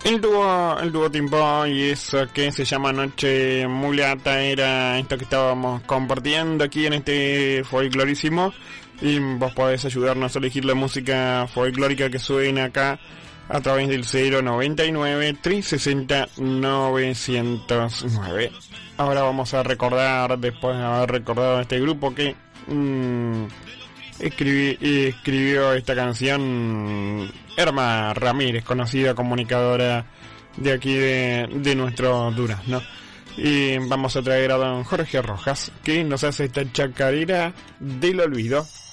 El dúo Tiempo y eso que se llama Noche Mulata era esto que estábamos compartiendo aquí en este folclorísimo. Y vos podés ayudarnos a elegir la música folclórica que suena acá a través del 099 360 909. Ahora vamos a recordar, después de haber recordado este grupo que escribió esta canción, Erma Ramírez, conocida comunicadora de aquí de nuestro Durazno. Y vamos a traer a don Jorge Rojas, que nos hace esta chacarera del olvido.